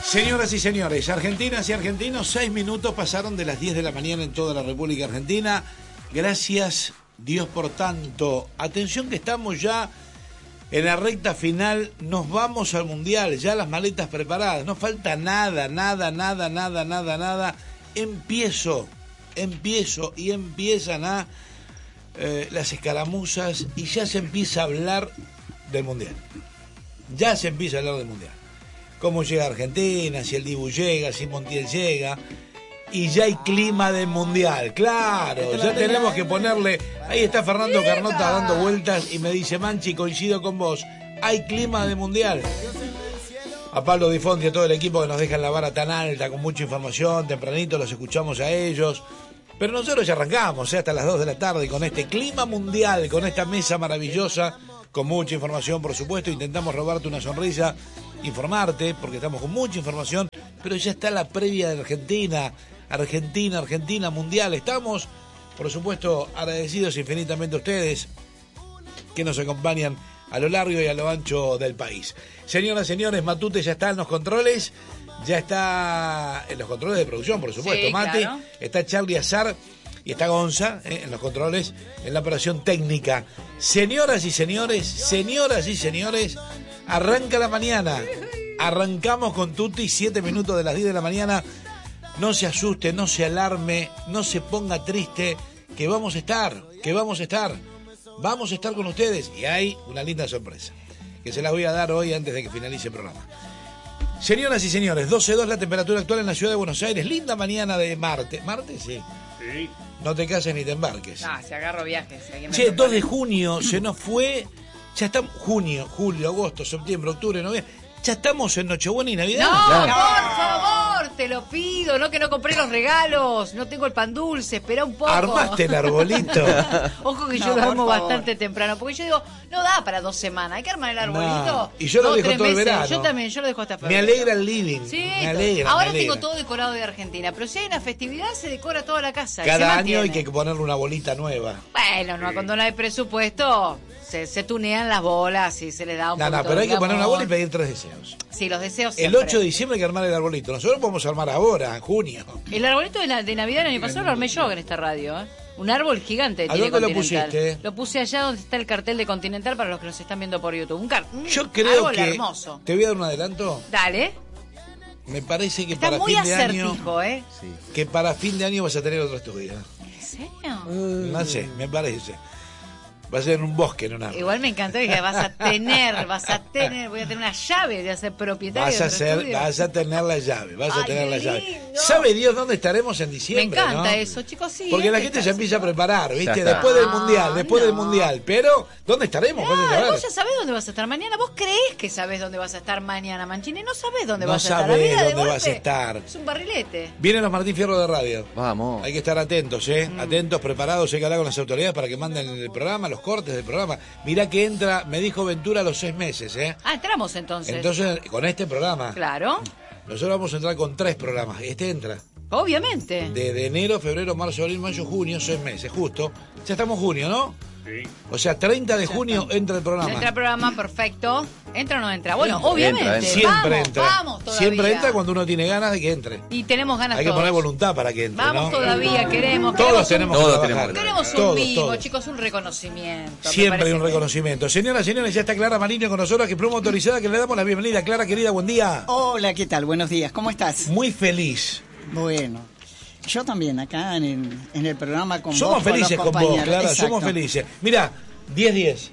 Señoras y señores, argentinas y argentinos, 6 minutos pasaron de las 10 de la mañana en toda la República Argentina. Gracias, Dios por tanto. Atención que estamos ya en la recta final, nos vamos al Mundial, ya las maletas preparadas, no falta nada. Empiezo y empiezan las escaramuzas y ya se empieza a hablar del Mundial. Cómo llega Argentina, si el Dibu llega, si Montiel llega, y ya hay clima del Mundial, claro, ya tenemos que ponerle, ahí está Fernando Carnota dando vueltas y me dice, Manchi, coincido con vos, hay clima de Mundial. A Pablo Di Fonti, a todo el equipo que nos deja la vara tan alta, con mucha información, tempranito los escuchamos a ellos, pero nosotros ya arrancamos, hasta las 2 de la tarde, con este clima mundial, con esta mesa maravillosa, con mucha información, por supuesto, intentamos robarte una sonrisa, informarte, porque estamos con mucha información, pero ya está la previa de Argentina, Mundial. Estamos, por supuesto, agradecidos infinitamente a ustedes que nos acompañan a lo largo y a lo ancho del país. Señoras y señores, Matute ya está en los controles, ya está en los controles de producción, por supuesto, sí, Mati, claro. Está Charlie Azar y está Gonza en los controles, en la operación técnica. Señoras y señores, arranca la mañana. Arrancamos con Tuti, 7 minutos de las 10 de la mañana. No se asuste, no se alarme, no se ponga triste, que vamos a estar. Vamos a estar con ustedes y hay una linda sorpresa que se las voy a dar hoy antes de que finalice el programa. Señoras y señores, 12.2 la temperatura actual en la ciudad de Buenos Aires. Linda mañana de martes. ¿Martes? Sí. No te cases ni te embarques. Se agarro viajes. Che, 2 de junio se nos fue. Ya estamos junio, julio, agosto, septiembre, octubre, noviembre. Ya estamos en Nochebuena y Navidad. No, claro. Por favor, te lo pido. No, que no compré los regalos. No tengo el pan dulce. Espera un poco. ¿Armaste el arbolito? Ojo que yo lo armo bastante temprano. Porque yo digo, no da para 2 semanas. Hay que armar el arbolito. Y yo lo dejo todo el verano. Yo también, yo lo dejo hasta febrero. Me alegra el living. Sí, me alegra. Ahora tengo todo decorado de Argentina. Pero si hay una festividad, se decora toda la casa. Cada año hay que ponerle una bolita nueva. Bueno, no, cuando no hay presupuesto, se tunean las bolas y se les da un poquito. No, pero hay que poner una bola y pedir 3 deseos. Sí, los deseos siempre. El 8 de diciembre hay que armar el arbolito. Nosotros podemos armar ahora, en junio. El arbolito de Navidad el año pasado lo armé yo en esta radio, ¿eh? Un árbol gigante. ¿A dónde lo pusiste? Lo puse allá donde está el cartel de Continental para los que nos están viendo por YouTube. Yo creo árbol que hermoso. Te voy a dar un adelanto. Dale. Me parece que está para muy fin de acertijo, año, que para fin de año vas a tener otro estudio. ¿En serio? No sé, me parece. Va a ser en un bosque, en un árbol. Igual me encantó que vas a tener, voy a tener una llave de ser propietario. Vas a tener la llave, ¿Sabe Dios dónde estaremos en diciembre? Me encanta, ¿no? Eso, chicos, sí. Porque la gente se empieza a preparar, ¿viste? Después del mundial, pero ¿dónde estaremos? Vos ya sabés dónde vas a estar mañana. Vos creés que sabés dónde vas a estar mañana, Manchini. No sabés dónde vas a estar. No sabés dónde vas a estar. Es un barrilete. Vienen los Martín Fierro de radio. Vamos. Hay que estar atentos, atentos, preparados, hay que hablar con las autoridades para que manden el programa, los cortes del programa. Mirá que entra, me dijo Ventura, a los 6 meses, entramos entonces. Entonces, con este programa. Claro. Nosotros vamos a entrar con 3 programas. Este entra. Obviamente. De enero, febrero, marzo, abril, mayo, junio, 6 meses, justo. Ya estamos junio, ¿no? Sí. O sea, 30 de junio entra el programa. Entra el programa, perfecto. ¿Entra o no entra? Bueno, obviamente. Siempre entra. Vamos todavía. Siempre entra cuando uno tiene ganas de que entre. Y tenemos ganas Hay todos. que poner voluntad para que entre, Vamos todavía, queremos. Todos tenemos que trabajar. Queremos un vivo, chicos, un reconocimiento. Siempre hay un reconocimiento. Señoras y señores, ya está Clara Mariño con nosotros, que pluma autorizada, que le damos la bienvenida. Clara, querida, buen día. Hola, ¿qué tal? Buenos días, ¿cómo estás? Muy feliz. Bueno. Yo también, acá en el programa con somos vos. Somos felices con vos, Clara, exacto. Somos felices. Mirá, 10-10.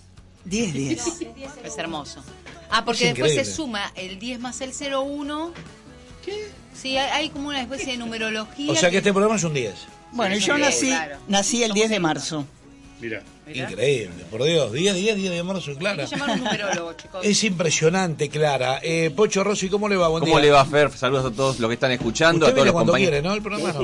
10-10. Es hermoso. Porque después se suma el 10 más el 01. ¿Qué? Sí, hay como una especie de numerología. O sea que este programa es un 10. Bueno, yo nací el 10 de marzo. Mirá. Increíble, por Dios, 10 de marzo, Clara. Hay que llamar a un numerólogo, chicos. Es impresionante, Clara. Pocho Rossi, ¿cómo le va? Buen ¿Cómo día. le va, Fer? Saludos a todos los que están escuchando. Usted a todos los cuando compañeros. quiere, ¿no? El programa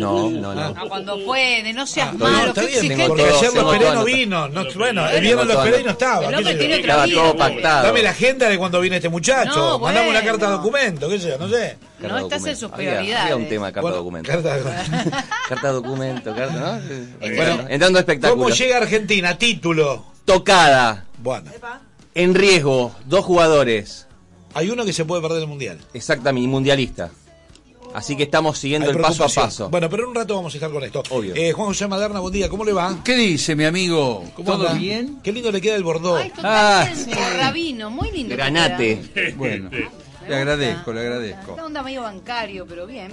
no. Cuando puede, no seas no, malo. está bien, porque ayer lo esperé no vino. Bueno, el viernes lo esperé y no estaba. Estaba todo pactado. Dame la agenda de cuando viene este muchacho. No, mandame una carta de documento, qué sé yo, no sé. No estás en sus prioridades. Había un tema de carta de documento. Carta de documento, ¿no? Bueno, entrando a espectáculos. ¿Cómo llega Argentina? Título. Tocada. Bueno. En riesgo, 2 jugadores. Hay uno que se puede perder el Mundial. Exactamente, y mundialista. Así que estamos siguiendo el paso a paso. Bueno, pero en un rato vamos a estar con esto. Obvio. Juan José Maderna, buen día, ¿cómo le va? ¿Qué dice, mi amigo? ¿Cómo ¿Todo anda? bien? Qué lindo le queda el Bordeaux. Ay, Rabino, muy lindo. Granate. Bueno, le agradezco. Está onda medio bancario, pero bien.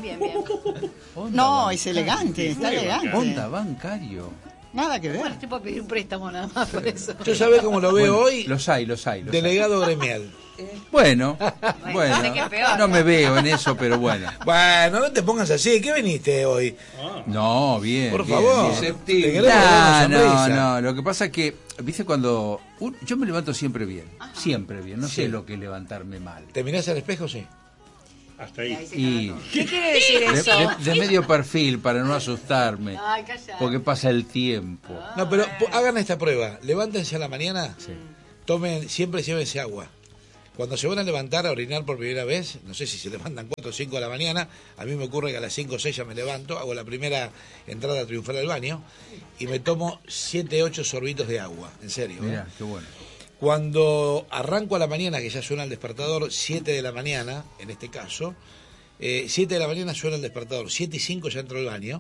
No, es elegante, está elegante. Onda bancario. Nada que ver. Bueno, te puedo pedir un préstamo nada más por eso. ¿Yo sabe cómo lo veo hoy? Los hay. Delegado gremial. Bueno, sé que es peor. no me veo en eso, pero bueno. Bueno, no te pongas así. ¿Qué viniste hoy? No, bien. Por bien, favor. bien. Te queremos ver una sonrisa. No, lo que pasa es que, viste, cuando... yo me levanto siempre bien, no sé lo que es levantarme mal. ¿Te mirás al espejo? Sí. Hasta ahí. Y ¿Qué quiere decir eso? de medio perfil, para no asustarme, Ay, calla. porque pasa el tiempo. No, pero hagan esta prueba. Levántense a la mañana, siempre llévense agua. Cuando se van a levantar a orinar por primera vez, no sé si se levantan 4 o 5 de la mañana, a mí me ocurre que a las 5 o 6 ya me levanto, hago la primera entrada triunfal al baño y me tomo 7, 8 sorbitos de agua, en serio. Mirá, qué bueno. Cuando arranco a la mañana, que ya suena el despertador, 7 de la mañana, en este caso, 7 de la mañana suena el despertador, 7 y 5 ya entro al baño,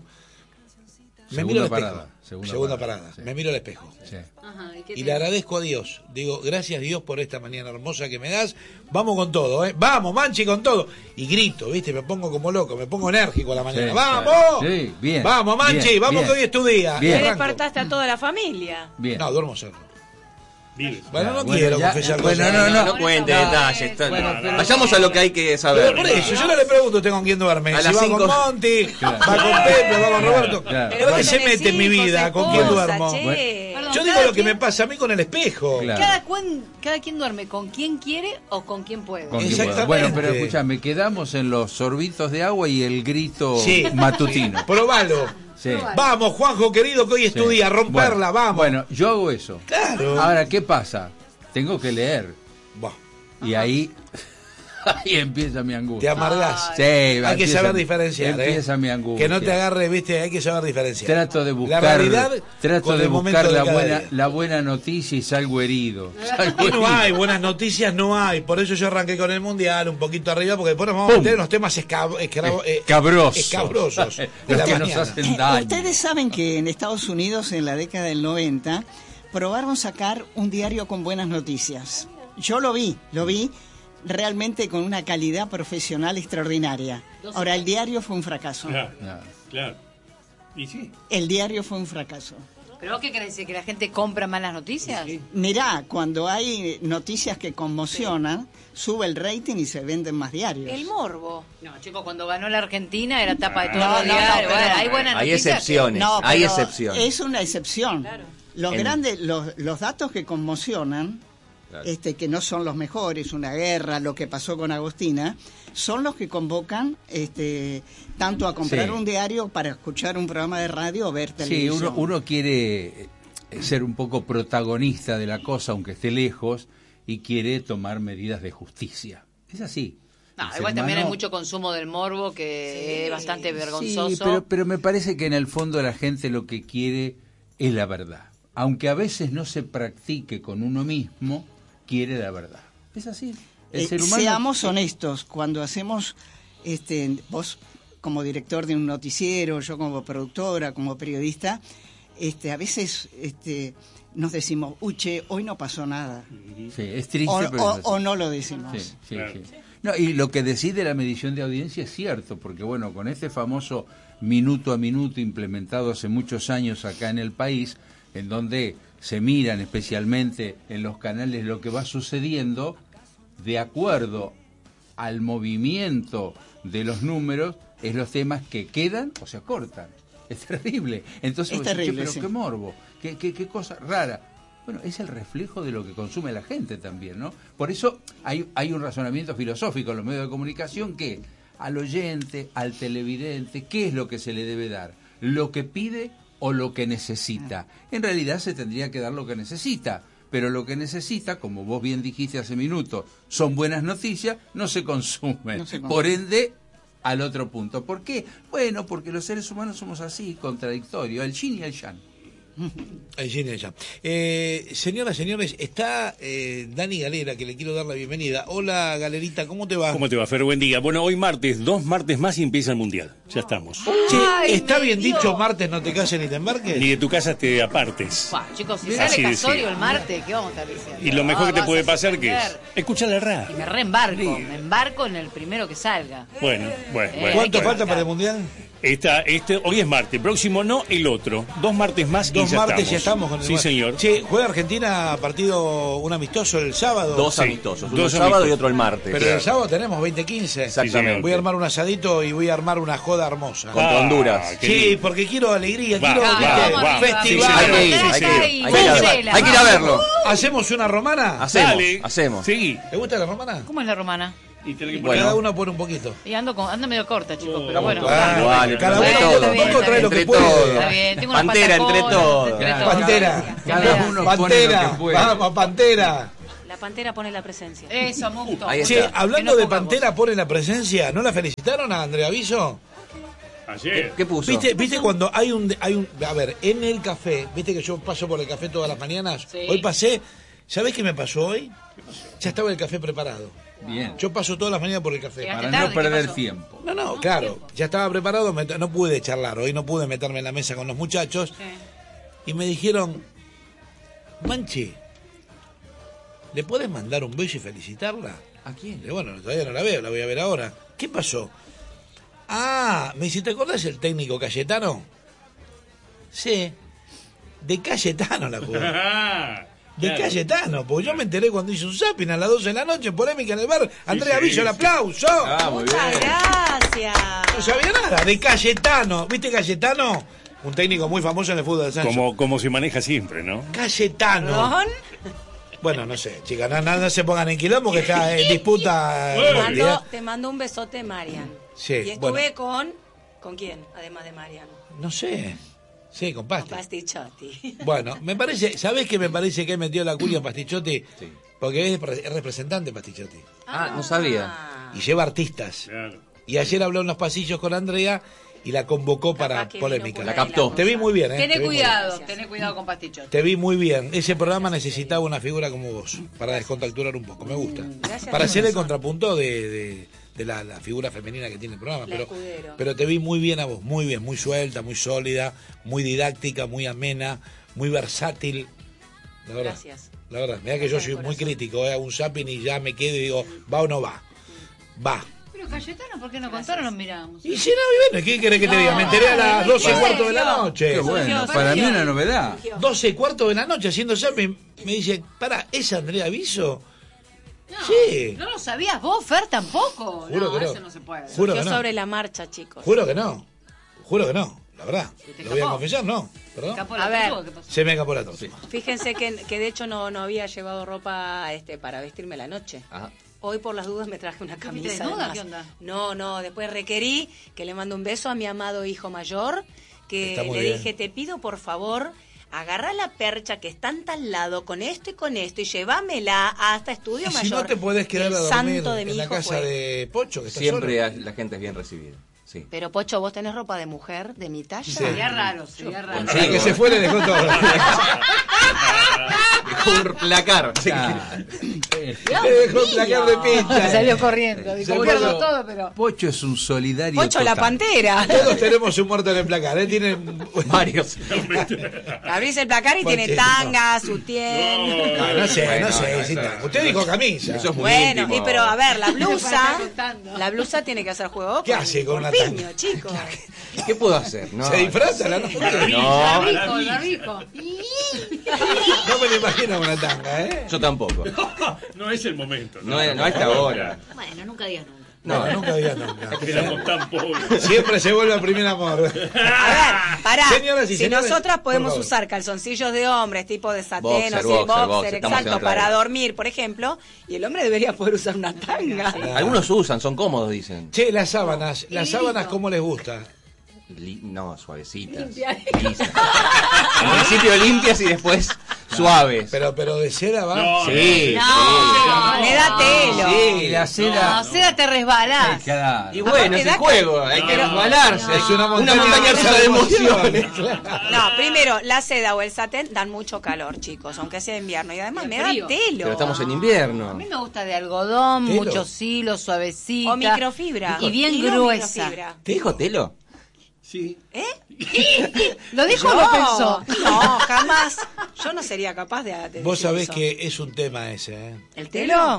me miro al espejo. Segunda parada. Sí. Me miro al espejo. Sí. Ajá, Y le agradezco a Dios. Digo, gracias Dios por esta mañana hermosa que me das. Vamos con todo, ¿eh? Vamos, Manchi, con todo. Y grito, ¿viste? Me pongo como loco, me pongo enérgico a la mañana. Sí, ¡Vamos! sí, bien. Vamos, Manchi, Bien, vamos bien. que hoy es tu día. Bien. Y arranco. Despertaste a toda la familia. Bien. No, duermo solo. Vives. Bueno, no Bueno, quiero ya, confesar bueno, cosas. No cuente detalles. Bueno, pero- Vayamos a lo que hay que Pero saber. por eso, yo no le pregunto usted con quién duerme. A Si las va 5. con Monty, Claro. va con Pepe, va con Roberto. Claro. Pero que vos se tenés mete en mi hijos, vida, con quién esposa, duermo. che. Perdón, Yo digo cada lo que quien- me pasa a mí con el espejo. Claro. Cada quien duerme con quien quiere o con quien puede. Con que Exactamente. pueda. Bueno, pero escúchame, quedamos en los sorbitos de agua y el grito Sí. matutino. Probalo. Sí. Vamos, Juanjo querido, que hoy es tu día, romperla, Bueno, vamos. Bueno, yo hago eso. Claro. Ahora, ¿qué pasa? Tengo que leer. Buah, Y ahí empieza mi angustia. te amargás. Sí, Hay que saber diferenciar. Empieza mi angustia. Que no te agarre, viste, hay que saber diferenciar. Trato de buscar, la realidad trato con de el momento buscar de cada día. la buena noticia y salgo herido. Y no hay buenas noticias, no hay. Por eso yo arranqué con el Mundial un poquito arriba, porque después nos vamos a meter en unos temas Cabrosos. escabrosos de Los la que nos mañana. hacen daño. Ustedes saben que en Estados Unidos, en la década del 90, probaron sacar un diario con buenas noticias. Yo lo vi realmente con una calidad profesional extraordinaria. Ahora, el diario fue un fracaso. Claro. Y sí. El diario fue un fracaso. ¿Pero vos qué querés decir? ¿Que la gente compra malas noticias? Mirá, cuando hay noticias que conmocionan, sube el rating y se venden más diarios. El morbo. No, chicos, cuando ganó la Argentina era tapa de todos No, los no, diarios. no, Bueno, pero- hay buenas Hay noticias. excepciones. No, Hay pero excepciones. es una excepción. Claro. Los En- grandes, los datos que conmocionan, Claro. que no son los mejores, una guerra, lo que pasó con Agostina, son los que convocan tanto a comprar Sí. un diario para escuchar un programa de radio o ver Sí, televisión. uno quiere ser un poco protagonista de la cosa, aunque esté lejos, y quiere tomar medidas de justicia. Es así. No, El igual ser también hay humano- mucho consumo del morbo que es bastante vergonzoso. Sí, pero me parece que en el fondo la gente lo que quiere es la verdad. Aunque a veces no se practique con uno mismo, quiere la verdad. Es así. El ser humano... Seamos honestos, cuando hacemos, vos como director de un noticiero, yo como productora, como periodista, a veces nos decimos, che, hoy no pasó nada. Sí, es triste, O, pero es así. o no lo decimos. Sí, sí, Claro. sí. No, y lo que decide la medición de audiencia es cierto, porque bueno, con este famoso minuto a minuto implementado hace muchos años acá en el país, en donde se miran especialmente en los canales lo que va sucediendo, de acuerdo al movimiento de los números, es los temas que quedan o se acortan. Es terrible. Entonces, Es vos decís, terrible, pero sí. qué morbo, qué cosa rara. Bueno, es el reflejo de lo que consume la gente también, ¿no? Por eso hay un razonamiento filosófico en los medios de comunicación que al oyente, al televidente, ¿qué es lo que se le debe dar? ¿Lo que pide o lo que necesita? En realidad se tendría que dar lo que necesita, pero lo que necesita, como vos bien dijiste hace minutos, son buenas noticias, no se consumen. No se consumen. Por ende, al otro punto. ¿Por qué? Bueno, porque los seres humanos somos así, contradictorios, el yin y el yang. ella. Señoras, señores, está Dani Galera, que le quiero dar la bienvenida. Hola, Galerita, ¿cómo te va? ¿Cómo te va, Fer? Buen día. Bueno, hoy martes, 2 martes más y empieza el Mundial. Ya estamos. Che, ¿está bien dicho martes no te cases ni te embarques? Ni de tu casa te apartes. Chicos, si Así sale Casorio decía. el martes, ¿qué vamos a estar diciendo? Y lo mejor que te vas puede a pasar, ¿qué es? suspender. Escuchar la radio. Y me reembarco, me embarco en el primero que salga. Bueno. ¿Cuánto bueno. falta para el Mundial? Hoy es martes, próximo no, el otro. 2 martes más y 2 ya martes estamos. ya estamos con el Sí, Mundial. señor. Che, ¿juega Argentina partido un amistoso el sábado? 2 Sí, amistosos, uno 2 el sábado amistosos. y otro el martes. Pero el sábado tenemos 20-15. Exactamente. Voy a armar un asadito y voy a armar una joda hermosa. Contra Honduras. qué Sí, lindo. porque quiero alegría, Va, quiero va, ¿viste? va. Festival. Sí, Hay que ir, sí, hay sí. que ir, hay que ir a verlo. ¿Hacemos una romana? Hacemos. Sí. ¿Te gusta la romana? ¿Cómo es la romana? Y tenés que Bueno. Cada uno pone un poquito. Y ando medio corta, chicos, pero bueno. Igual, cada entre uno todos. un poco trae lo que Entre puede. todos. Está bien, tengo unas Pantera, entre pataconas, todos. entre Claro. todos. Pantera. Cada uno pone lo Pantera, que puede. vamos, Pantera. La pantera pone la presencia. Eso, me gustó. Ahí Che, está. hablando Que no de pongamos. Pantera, pone la presencia. ¿No la felicitaron a Andrea Viso? Ayer. ¿Qué puso? ¿Viste cuando hay un... A ver, en el café, viste que yo paso por el café todas las mañanas? Sí. Hoy pasé, ¿sabés qué me pasó hoy? Ya estaba el café preparado. Bien. Yo paso todas las mañanas por el café. Llegaste Para tarde, no ¿qué perder pasó? tiempo. No, claro, ya estaba preparado, no pude charlar, hoy no pude meterme en la mesa con los muchachos. Y me dijeron, Manchi, ¿le podés mandar un beso y felicitarla? ¿A quién? Y bueno, todavía no la veo, la voy a ver ahora. ¿Qué pasó? Ah, me dice, ¿te acordás el técnico Cayetano? Sí, de Cayetano la jugó. De Claro. Cayetano, porque yo me enteré cuando hizo un zapping a las 12 de la noche, polémica en el bar. Andrea sí, Villo, el sí. aplauso. Ah, muy bien. Muchas gracias. No sabía nada, de Cayetano. ¿Viste Cayetano? Un técnico muy famoso en el fútbol de ascenso. Como se maneja siempre, ¿no? Cayetano. ¿Perdón? Bueno, no sé, chicas, no se pongan en quilombo que está en disputa. Te mando un besote, Marian. Sí, Y estuve bueno. ¿Con quién? Además de Marian. No sé. Sí, con Con Pasti. Pastichotti. Bueno, me parece, ¿sabés qué me parece que he metido la cuña Pastichotti? Sí. Porque es representante Pastichotti. Ah, no sabía. Y lleva artistas. Claro. Y ayer habló en los pasillos con Andrea y la convocó para Capaz que polémica. vino La por ahí captó. cosa. Te vi muy bien, ¿eh? Te Tené vi muy cuidado, bien. tené cuidado con pastichos. Te vi muy bien. Ese programa necesitaba una figura como vos, para descontracturar un poco. Me gusta. Gracias, Para hacer el corazón. contrapunto de la figura femenina que tiene el programa. La escudero. Pero te vi muy bien a vos, muy bien, muy suelta, muy sólida, muy didáctica, muy amena, muy versátil. La verdad. Gracias. La verdad. Mirá que yo soy muy crítico, hago un zapping y ya me quedo y digo, ¿va o no va? Va. Pero Cayetano, ¿por qué no contaron? Nos miramos. Y si no, y bueno, ¿qué querés que te diga? Me enteré a las 12 y cuarto de la noche. Qué bueno, Surgió, para mí surgió. una novedad. 12 y cuarto de la noche haciendo zapping. Me dice, pará, ¿es Andrea Viso? No, Sí. no lo sabías vos, Fer, tampoco. Juro que no. Eso no se puede. Juro Yo que no. sobre la marcha, chicos. Juro que no. Juro que no. La verdad. te Lo voy a escapó? confesar, no. ¿Perdón? Escapó A la ver. tortuga, ¿qué pasó? Se me escapó la tos. Fíjense que de hecho no había llevado ropa para vestirme la noche. Ah, Hoy por las dudas me traje una fuiste camisa. desnuda? además. ¿Qué onda? No, después requerí que le mando un beso a mi amado hijo mayor, que Está muy le bien. dije, te pido por favor, agarra la percha que está en tal lado con esto y llévamela hasta estudio Y mayor. si no te podés quedar El a dormir santo de mi en la hijo casa fue. de Pocho, que está siempre solo. la gente es bien recibida. Sí. Pero Pocho, ¿vos tenés ropa de mujer de mi talla? Sí. Sería raro, sería raro. A la que se fue le dejó todo. Un placar. Le dejó el placar de pincha. Salió corriendo. Dijo, Se pierdo puso- todo, pero... Pocho es un solidario Pocho la total. pantera. Todos tenemos un muerto en el placar, ¿eh? Tienen... Varios. Abrís el placar y tiene Pochito. tanga, sutién. No sé, Bueno, no sé. no, sí, eso- usted dijo camisa. Eso es muy Bueno, íntimo. pero a ver, la blusa, contando. la blusa tiene que hacer juego ¿Qué hace con una corpiño, tanga? chicos. ¿Qué puedo hacer? No, ¿Se disfraza la noche? No, Barbijo. No me lo imagino con una tanga, ¿eh? yo tampoco. No es el momento. No a esta hora. Bueno, nunca digas nunca. No, nunca había nunca. Éramos tan pobres. Siempre se vuelve al primer amor. A ver, pará. Señoras y Si señores, nosotras podemos por favor. usar calzoncillos de hombres, tipo de satén Boxer, o así, boxer, boxer, estamos en exacto, otra para era. dormir, por ejemplo, y el hombre debería poder usar una tanga. Algunos usan, son cómodos, dicen. Che, las sábanas ¿cómo les gusta? No, suavecitas. Lisas. Al principio limpias y después suaves. Pero de seda va. No, Sí. No, me da telo. Sí, la seda. No, seda te resbalás. Claro. Y bueno, es el juego, hay que resbalarse. Es una montaña montaña rusa de emociones. No, primero, la seda o el satén dan mucho calor, chicos, aunque sea invierno. Y además me da frío. telo. Pero estamos en A invierno. mí me gusta de algodón, Telo. muchos hilos, suavecita. O microfibra. Y bien Hilo gruesa. microfibra. ¿Te dijo Telo? Sí. ¿Lo dijo o lo pensó? No, jamás. Yo no sería capaz de Vos decir sabés eso. que es un tema ese, ¿eh? ¿El telo?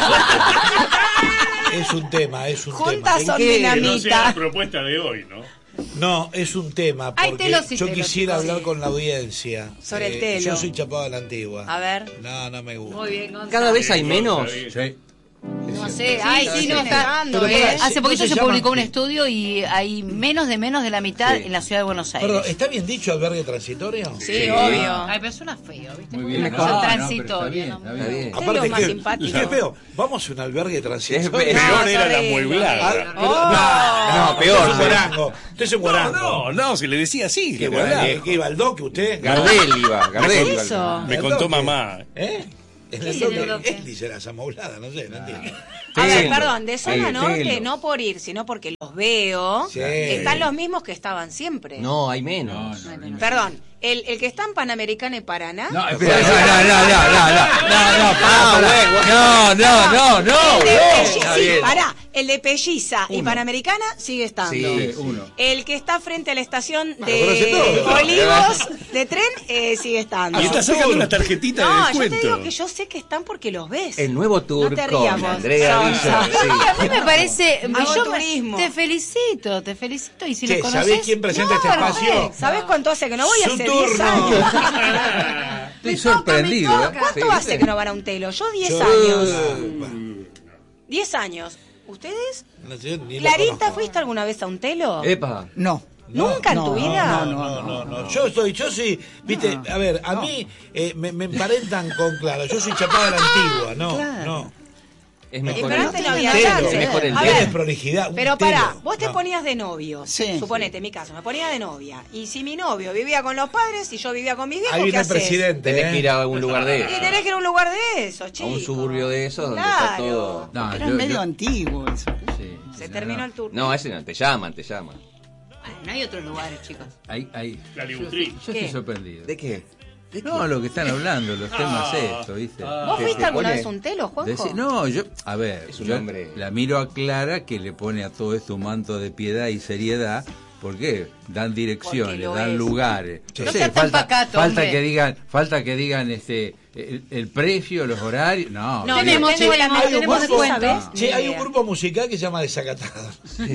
Es un tema. Juntas son Que no sea la dinamita. propuesta de hoy, ¿no? No, es un tema, Hay porque telos y yo telos, quisiera chicos. hablar con la audiencia. Sobre el telo. Yo soy chapado de la antigua. A ver. No me gusta. Muy bien, Gonzalo. Cada vez hay Sí, menos. Sí. No sé, ay, sí, no, está. Pero pará, Hace poquito ¿no se se publicó llaman? un estudio y hay menos de la mitad Sí. en la ciudad de Buenos Aires. Perdón, ¿está bien dicho albergue transitorio? Sí, obvio. Ay, pero suena feo, ¿viste? Muy Porque bien. una No, cosa no, pero transitoria. está ¿no? bien, Está bien. Es lo más simpático. ¿Qué feo? Vamos a un albergue transitorio. Es Peor era la horrible. mueblada. No, peor. Usted es un guarango. Usted es un guarango. No, si le decía así. ¿Qué que verdad. guarango? ¿Qué iba al doque usted? Gardel iba. ¿Qué es eso? Me contó mamá. ¿Eh? En ¿Qué el tiene el doque. doque? Él dice las amouladas, no sé, no entiendo. A ver, Telo. perdón, de zona Sí, norte, telo. no por ir, sino porque los veo, Sí. están los mismos que estaban siempre. No, hay menos. Perdón, el que está en Panamericana y Paraná. No, espera, no. El de está sí, bien. pará, el de Pelliza y Panamericana sigue estando. Sí. Uno. El que está frente a la estación conoce de todo. Olivos de tren sigue estando. Y está sacando una tarjetita de No, yo te descuento. digo que yo sé que están porque los ves. El nuevo tour No te con rías vos. Andrea No, Villa. no. Sí. A mí me parece. Hago yo turismo. te felicito. Y si Che, le conoces. ¿sabés quién presenta este espacio? ¿Sabes cuánto hace que no voy? Su Hace 10 turno. años. Estoy sorprendido. ¿Cuánto Sí, hace ¿viste? que no van a un telo? Yo 10 Yo- años. Ah, 10 años. ¿Ustedes? no sé, ni lo Clarita, conozco. ¿fuiste alguna vez a un telo? Epa. No. ¿Nunca en tu vida? No. Yo sí, viste, a ver, a mí me emparentan con Claro, yo soy chapado de la antigua, no. Es Y mejor pero el antes no había telo, chance. es mejor el A telo. ver, Es prolijidad. un pero pará, telo. vos te No. ponías de novio. Sí. Suponete, en mi caso, me ponía de novia. Y si mi novio vivía con los padres y yo vivía con mis viejos, Ahí ¿qué viene el haces? presidente. Tenés que ir a un lugar de Y eso. tenés que ir a un lugar de esos, A chicos. un suburbio de esos donde está Claro. todo. No, Era medio antiguo eso. Sí, Se no, terminó no. el tour. No, ese no, te llaman. No hay otros lugares, chicos. Ahí. La Yo Libutril. estoy ¿Qué? sorprendido. ¿De qué? No, lo que están hablando, los temas estos, ¿viste? ¿Vos ¿Qué fuiste te alguna pone? vez a un telo, Juanjo? No, a ver, Es un yo hombre. la miro a Clara que le pone a todo esto un manto de piedad y seriedad. ¿Por qué? Dan Porque direcciones, lo dan es. lugares. No seas tan pacato, hombre. falta que digan el precio, los horarios. No, No, Tenemos, tengo la tenemos, media tenemos descuento. descuento. ¿Sabés? Che, Ni hay un idea. grupo musical que se llama Desacatado.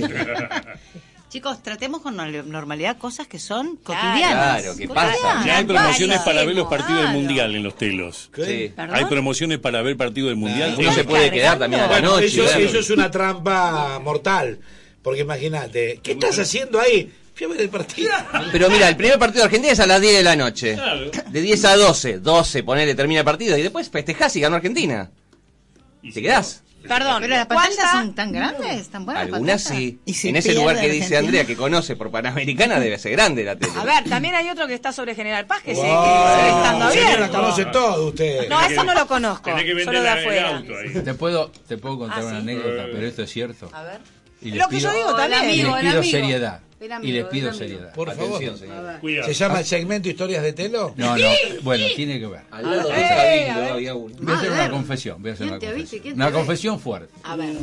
Chicos, tratemos con normalidad cosas que son Claro. cotidianas. Claro, que Cotidianas. pasan. Ya hay promociones Claro. para ver los partidos del Claro. Mundial en los telos. Sí. ¿Perdón? Hay promociones para ver partidos del Mundial. Uno se puede quedar también a la Bueno, noche. eso verlo. es una trampa mortal. Porque imagínate, ¿qué estás haciendo ahí? Fui a ver el partido. Pero mira, el primer partido de Argentina es a las 10 de la noche. Claro. De 10 a 12. 12, ponele, termina el partido. Y después festejás y ganó Argentina. Y ¿Te quedás? Perdón, Pero las pantallas ¿cuánta- son tan grandes, tan buenas. las Algunas pantallas. sí. Y si En ese pierde lugar que dice Argentina. Andrea que conoce por Panamericana debe ser grande la tele. A ver, también hay otro que está sobre General Paz que Wow, sigue estando señora, abierto. conoce todo usted. No, eso no lo conozco. Tenés que Solo vender de el afuera. auto ahí. Te puedo contar Ah, una ¿sí? anécdota, pero esto es cierto. A ver. Y les Lo que pido- yo digo también. y les amigo, el pido amigo. seriedad. El amigo, Y les el pido amigo. seriedad. Por favor. Atención, señor. Cuidado. ¿Se llama el segmento Historias de Telo? No, bueno, tiene que ver. Al lado a del ver. Cabildo había uno. Voy a hacer A una ver. confesión. Voy a hacer ¿Quién una te confesión. avise? ¿Quién te Una ve? confesión fuerte. A ver.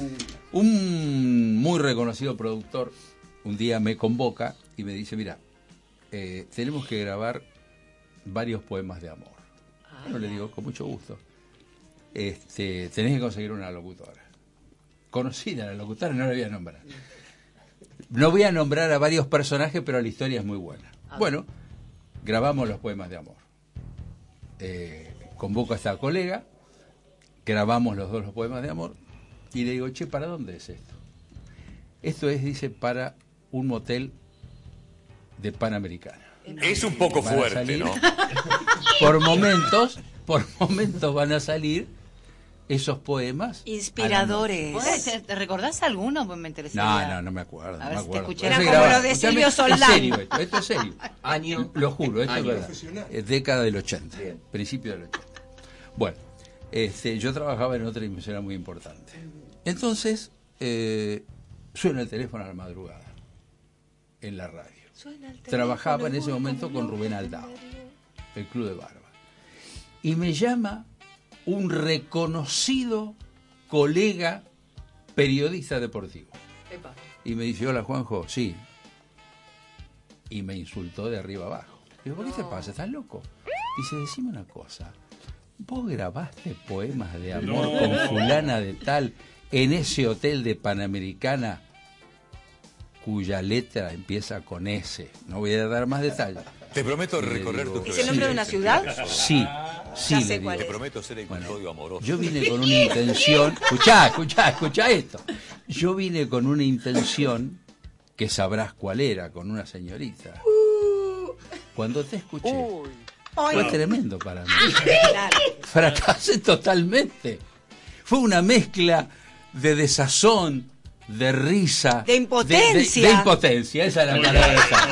Un muy reconocido productor un día me convoca y me dice, mira, tenemos que grabar varios poemas de amor. Bueno, le digo, con mucho gusto. Tenés que conseguir una locutora. Conocida la locutora, no la voy a nombrar. No voy a nombrar a varios personajes, pero la historia es muy buena. Bueno, grabamos los poemas de amor. Convoco a esta colega, grabamos los dos los poemas de amor, y le digo, che, ¿para dónde es esto? Esto es, dice, para un motel de Panamericana. Es un poco Van a fuerte, salir. ¿no? Por momentos van a salir esos poemas inspiradores. ¿Te recordás alguno? Pues me interesaría. No me acuerdo. A ver si te escuché. Era como lo de Silvio Soldán. Es serio esto es serio. Año. Lo juro, esto Año. es verdad. Es década del 80, principio del 80. Bueno, yo trabajaba en otra emisora muy importante. Entonces, suena el teléfono a la madrugada, en la radio. Trabajaba en ese momento con Rubén Aldao, el Club de Barba. Y me llama un reconocido colega periodista deportivo. Epa. Y me dice, hola Juanjo, sí. Y me insultó de arriba abajo. Digo, ¿por qué te pasa? ¿Estás loco? Dice, decime una cosa. ¿Vos grabaste poemas de amor con fulana de tal en ese hotel de Panamericana cuya letra empieza con S? No voy a dar más detalles. Te prometo recorrer tu ¿Es el nombre de una ciudad? Sí, Ya le sé digo. cuál Te es. prometo ser el custodio amoroso. Yo vine con una intención. Escuchá esto. Yo vine con una intención que sabrás cuál era, con una señorita. Cuando te escuché, fue tremendo para mí. Claro. Fracasé totalmente. Fue una mezcla de desazón, de risa, De impotencia. de impotencia, esa es la palabra exacta.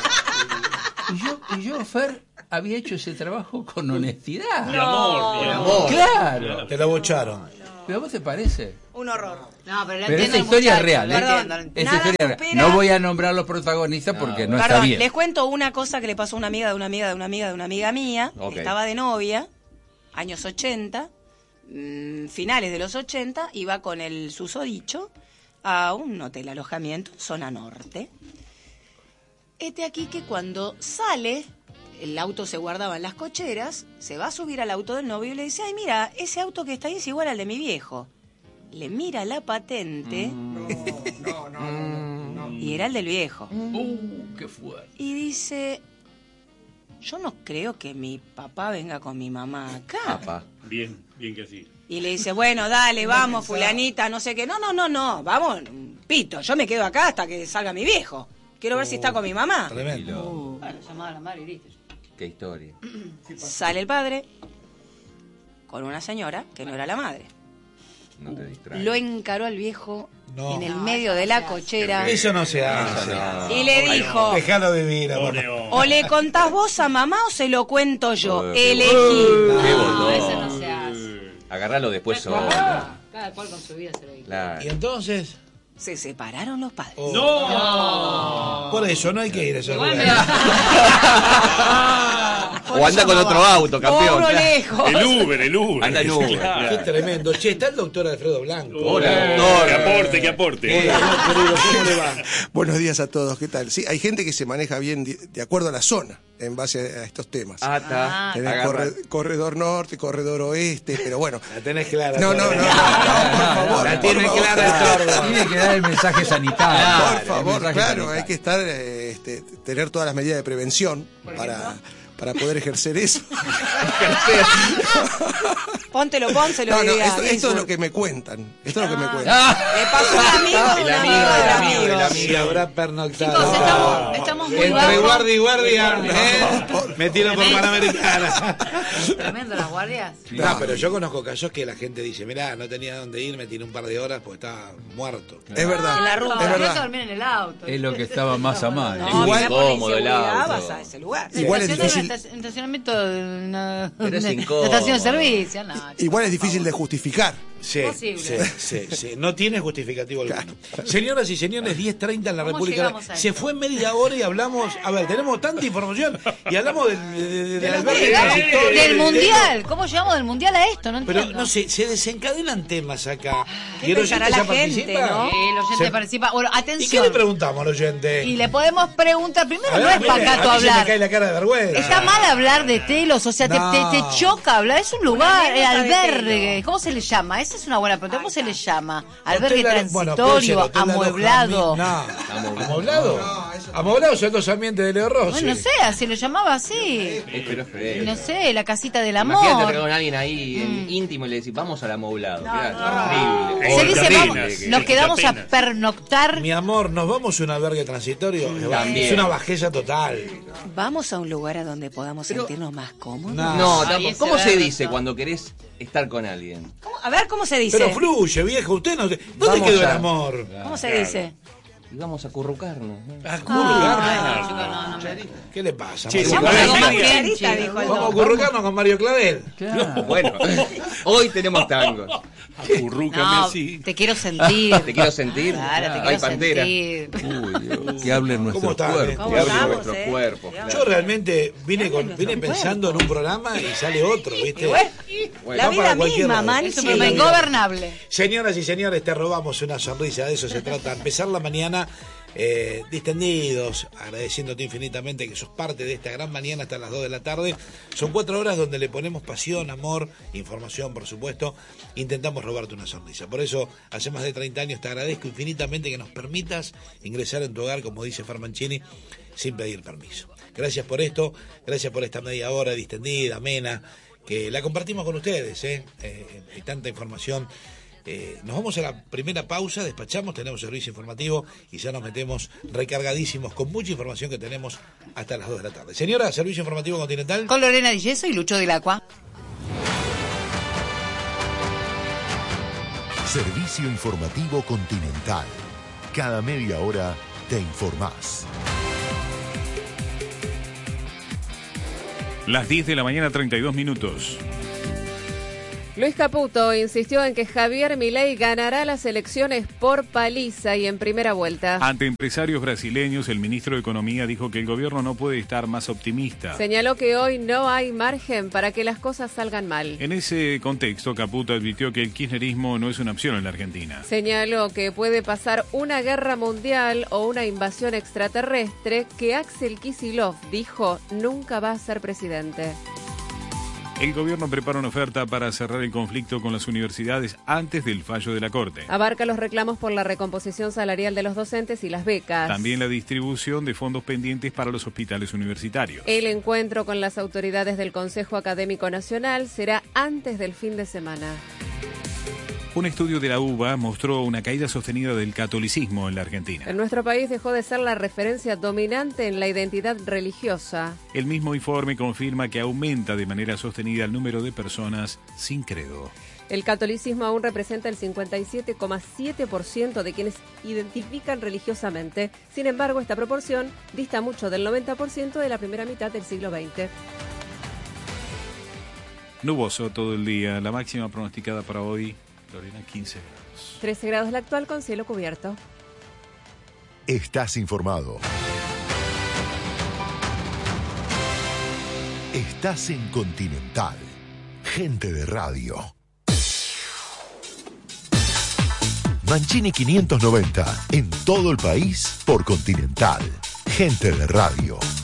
Y yo, Fer, había hecho ese trabajo con honestidad. De amor. Claro. Te lo bocharon. ¿Pero a vos te parece? Un horror. No, pero Pero esta historia es real, ¿eh? Perdón, Esta nada historia es real. supera- No voy a nombrar los protagonistas porque no está Perdón, bien. les cuento una cosa que le pasó a una amiga de una amiga de una amiga de una amiga mía. Ok. Estaba de novia, años 80, finales de los 80, iba con el susodicho a un hotel alojamiento, zona norte. Este aquí que cuando sale, el auto se guardaba en las cocheras, se va a subir al auto del novio y le dice, ay, mira, ese auto que está ahí es igual al de mi viejo. Le mira la patente y era el del viejo. Qué fuerte. Y dice, yo no creo que mi papá venga con mi mamá acá. Papá. Bien que así. Y le dice, bueno, dale, vamos, fulanita, no sé qué. No, vamos, pito, yo me quedo acá hasta que salga mi viejo. Quiero ver si está con mi mamá. Tremendo. Bueno, llamaba a la madre y listo. Qué historia. Sale el padre con una señora que no era la madre. No te distraes. Lo encaró al viejo No. en el medio de la cochera Eso no se hace. y le dijo, Déjalo vivir, amor. o le contás vos a mamá o se lo cuento yo. Elegí. Qué No, boludo. eso no se hace. Agárralo después solo. Cada cual con su vida se lo dice. Claro. Y entonces. Se separaron los padres. Por eso no hay que ir a esos Igual me lugares. O anda con otro auto, campeón. Cobro lejos. El Uber. Anda en Uber. Claro. Qué tremendo. Che, está el doctor Alfredo Blanco. Hola, doctor. Que aporte. Hola, querido, ¿cómo le va? Buenos días a todos, ¿qué tal? Sí, hay gente que se maneja bien de acuerdo a la zona, en base a estos temas. Ah, está. Tenés Agarra. corredor norte, corredor oeste, pero bueno. La tenés clara. No, por favor. La tiene por favor. clara el sordo. Tiene que dar el mensaje sanitario. Por favor, El mensaje claro, sanitario. hay que estar, tener todas las medidas de prevención para poder ejercer eso. Póntelo, pónselo. No, y diga, esto es Ginsburg. lo que me cuentan. Esto es lo que me cuentan. Ah, Le pasó un amigo de un amigo del amigo. Si habrá pernoctado. Chicos, estamos muy Entre bajos. guardia y guardia, me tiro por Panamericana. Tremendo las guardias. No, pero yo conozco casos que la gente dice, mirá, no tenía dónde ir, me tiré un par de horas porque estaba muerto. Es verdad. En la ruta. Es No, verdad. no dormir en el auto. es lo que estaba más a mano. No, Igual- mira, por la Cómodo el inseguridad auto. vas a ese lugar. Igual es difícil. En estacionamiento de una Pero es de incómodo. estación de servicio. No, Igual es difícil de justificar. Sí, Posible. sí. No tiene justificativo alguno. Señoras y señores, 10:30 en la ¿Cómo República. llegamos a Se esto? fue media hora y hablamos. A ver, tenemos tanta información y hablamos del ¿Cómo albergue llegamos? transitorio, Del mundial. ¿Cómo llegamos del mundial a esto? No Pero entiendo. no sé, se desencadenan temas acá. ¿Qué ¿Y el pensará oyente la ya gente, participa? no? El oyente Se- participa. Bueno, ¿Y qué atención. le preguntamos al oyente? Y le podemos preguntar. Primero, A ver, no es mire, pacato a mí se me hablar. cae la cara de vergüenza. Está mal hablar de telos, o sea, No. te choca hablar. Es un lugar, el anécdota de albergue. telo. ¿Cómo se le llama? Esa es una buena pregunta. ¿Cómo se le llama? Albergue Hotel, bueno, puede ser transitorio, hotel amueblado. alojamiento. No, ¿amueblado? No, es Amoblados son 2 ambientes de Leo Rossi. Bueno, no sé, así lo llamaba así. No sé, la casita del amor. Imagínate traer con alguien ahí íntimo y le decís, vamos al amoblado. Horrible. Se dice, vamos, nos quedamos a pernoctar. Mi amor, nos vamos a un albergue transitorio. También. Es una bajeza total. Vamos a un lugar a donde podamos sentirnos más cómodos. No, tampoco. ¿Cómo se dice cuando querés estar con alguien? A ver, ¿cómo se dice? Pero fluye, viejo. Usted no. ¿Dónde quedó el amor? ¿Cómo se dice? Y vamos a acurrucarnos. ¿A ¿Qué le pasa? Vamos a acurrucarnos con Mario Clavel. Claro. Bueno, hoy tenemos tango. Acurrúcame así. Te quiero sentir. ¿Te quiero sentir? Claro, te Hay quiero pantera. sentir. Uy, Dios. Que hablen nuestros cuerpos. Que hablen nuestros cuerpos. Yo realmente vine pensando en un programa y sale otro, ¿viste? La vida misma, man. Es un programa ingobernable. Señoras y señores, te robamos una sonrisa, de eso se trata. Empezar la mañana distendidos, agradeciéndote infinitamente que sos parte de esta gran mañana hasta las 2 de la tarde. Son 4 horas donde le ponemos pasión, amor, información, por supuesto. Intentamos robarte una sonrisa. Por eso, hace más de 30 años te agradezco infinitamente que nos permitas ingresar en tu hogar, como dice Fer Mancini, sin pedir permiso. Gracias por esto, gracias por esta media hora distendida, amena, que la compartimos con ustedes. Hay tanta información. Nos vamos a la primera pausa, despachamos, tenemos servicio informativo y ya nos metemos recargadísimos con mucha información que tenemos hasta las 2 de la tarde. Señora, servicio informativo continental. Con Lorena Di Yeso y Lucho del Acua. Servicio informativo continental. Cada media hora te informás. Las 10 de la mañana, 32 minutos. Luis Caputo insistió en que Javier Milei ganará las elecciones por paliza y en primera vuelta. Ante empresarios brasileños, el ministro de Economía dijo que el gobierno no puede estar más optimista. Señaló que hoy no hay margen para que las cosas salgan mal. En ese contexto, Caputo advirtió que el kirchnerismo no es una opción en la Argentina. Señaló que puede pasar una guerra mundial o una invasión extraterrestre que Axel Kicillof dijo nunca va a ser presidente. El gobierno prepara una oferta para cerrar el conflicto con las universidades antes del fallo de la Corte. Abarca los reclamos por la recomposición salarial de los docentes y las becas. También la distribución de fondos pendientes para los hospitales universitarios. El encuentro con las autoridades del Consejo Académico Nacional será antes del fin de semana. Un estudio de la UBA mostró una caída sostenida del catolicismo en la Argentina. En nuestro país dejó de ser la referencia dominante en la identidad religiosa. El mismo informe confirma que aumenta de manera sostenida el número de personas sin credo. El catolicismo aún representa el 57,7% de quienes identifican religiosamente. Sin embargo, esta proporción dista mucho del 90% de la primera mitad del siglo XX. Nuboso todo el día, la máxima pronosticada para hoy, Lorena, 15 grados. 13 grados la actual con cielo cubierto. Estás informado. Estás en Continental. Gente de radio. Mancini 590. En todo el país por Continental. Gente de radio.